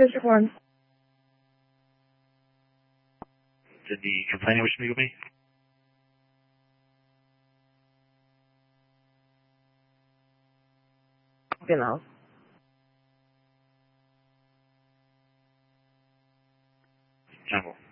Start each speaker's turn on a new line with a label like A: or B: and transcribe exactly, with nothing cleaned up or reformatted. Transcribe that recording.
A: District one.
B: Did the complainant wish to meet with me?
A: Genau.
B: Jungle.